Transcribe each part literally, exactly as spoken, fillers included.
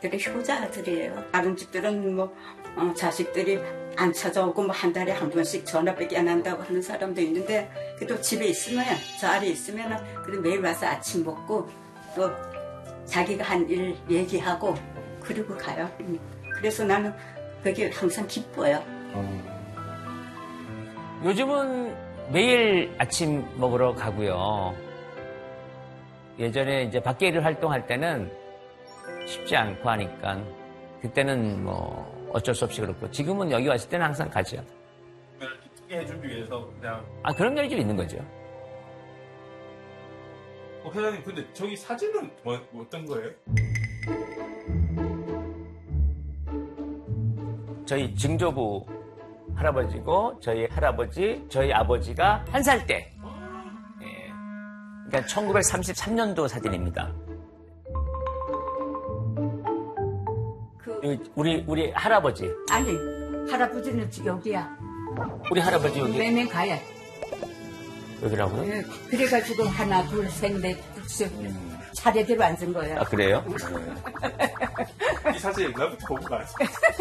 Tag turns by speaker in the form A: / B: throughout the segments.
A: 되게 효자들이에요. 다른 집들은 뭐 어, 자식들이 안 찾아오고 뭐 한 달에 한 번씩 전화밖에 안 한다고 하는 사람도 있는데 그래도 집에 있으면 저 아래 있으면 그래도 매일 와서 아침 먹고 또 자기가 한 일 얘기하고 그리고 가요. 그래서 나는 그게 항상 기뻐요.
B: 요즘은 매일 아침 먹으러 가고요. 예전에 이제 밖에 일을 활동할 때는 쉽지 않고 하니까 그때는 뭐 어쩔 수 없이 그렇고 지금은 여기 왔을 때는 항상 가죠.
C: 기쁘게 해주기 위해서 그냥.
B: 아 그런 면이 좀 있는 거죠.
C: 어, 회장님 근데 저기 사진은 뭐, 어떤 거예요?
B: 저희 증조부 할아버지고 저희 할아버지, 저희 아버지가 한 살 때. 예. 그러니까 천구백삼십삼 년도 사진입니다.
A: 그...
B: 우리 우리 할아버지.
A: 아니 할아버지는 여기야.
B: 우리 할아버지 여기.
A: 매매 가야.
B: 여기라고요?
A: 네, 그래가지고 하나 둘 셋 넷 음. 차례대로 앉은 거예요.
B: 아 그래요?
C: 이 사진 옛날부터 보고 가지.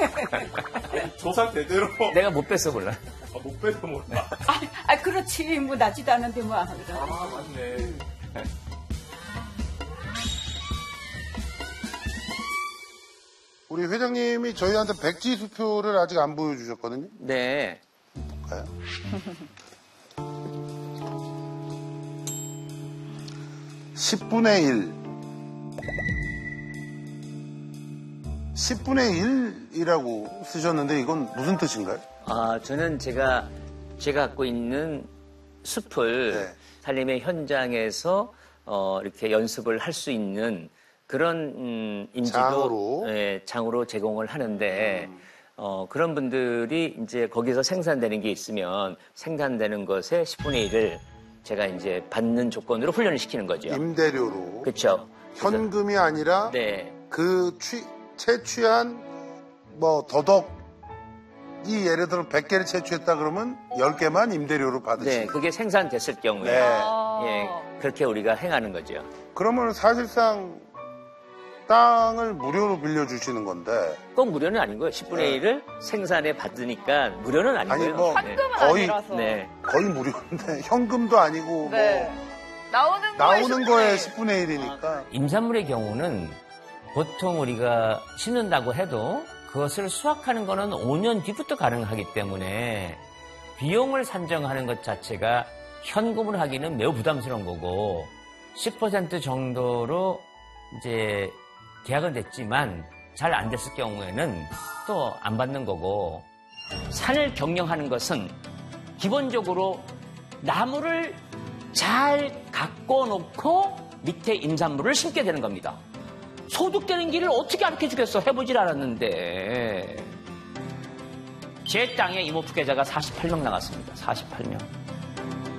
C: 조상 대대로.
B: 내가 못 뺐어 몰라.
C: 아, 못 빼도 몰라.
A: 아, 아 그렇지 뭐 나지도 않은데 뭐.
C: 아 맞네.
D: 우리 회장님이 저희한테 백지 수표를 아직 안 보여주셨거든요.
B: 네.
D: 볼까요? 십분의 일. 십분의 일이라고 쓰셨는데 이건 무슨 뜻인가요?
B: 아, 저는 제가, 제가 갖고 있는 숲을
D: 네.
B: 살림의 현장에서 어, 이렇게 연습을 할 수 있는 그런 음, 인지도
D: 장으로.
B: 예, 장으로 제공을 하는데
D: 음.
B: 어, 그런 분들이 이제 거기서 생산되는 게 있으면 생산되는 것의 십분의 일을 제가 이제 받는 조건으로 훈련을 시키는 거죠.
D: 임대료로.
B: 그렇죠.
D: 현금이 아니라
B: 네.
D: 그 취, 채취한 뭐 더덕이 예를 들어 백 개를 채취했다 그러면 열 개만 임대료로 받으시는
B: 네, 그게 생산됐을 경우에
D: 네.
B: 예, 그렇게 우리가 행하는 거죠.
D: 그러면 사실상 땅을 무료로 빌려주시는 건데
B: 꼭 무료는 아니고요. 십분의
D: 네.
B: 일을 생산에 받으니까 무료는 아니고요.
D: 아니, 뭐
B: 네.
E: 현금은
D: 거의-
E: 아니라서.
B: 네.
D: 거의 무료인데 현금도 아니고
E: 네.
D: 뭐
E: 나오는 거에
D: 나오는 거에
E: 십분의 일.
D: 십분의 일이니까
B: 임산물의 경우는 보통 우리가 심는다고 해도 그것을 수확하는 거는 오 년 뒤부터 가능하기 때문에 비용을 산정하는 것 자체가 현금으로 하기는 매우 부담스러운 거고 십 퍼센트 정도로 이제 계약은 됐지만 잘 안 됐을 경우에는 또 안 받는 거고 산을 경영하는 것은 기본적으로 나무를 잘 가꿔 놓고 밑에 임산물을 심게 되는 겁니다. 소득되는 길을 어떻게 알려 주겠어? 해보질 않았는데 제 땅에 이모부 계좌가 사십팔 명 나갔습니다. 사십팔 명.